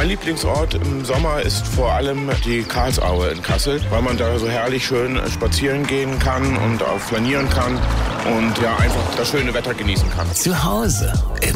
Mein Lieblingsort im Sommer ist vor allem die Karlsaue in Kassel, weil man da so herrlich schön spazieren gehen kann und auch flanieren kann und ja einfach das schöne Wetter genießen kann. Zu Hause im